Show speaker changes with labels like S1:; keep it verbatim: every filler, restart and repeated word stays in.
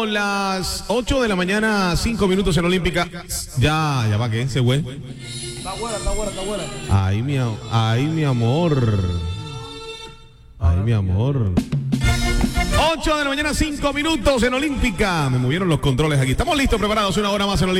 S1: Siendo las ocho de la mañana, cinco minutos en Olímpica. Ya, ya va, ¿qué? Se fue.
S2: Está buena, está buena, está buena.
S1: Ay, mi, ay, mi amor. Ay, mi amor. ocho de la mañana, cinco minutos en Olímpica. Me movieron los controles aquí. Estamos listos, preparados. Una hora más en Olímpica.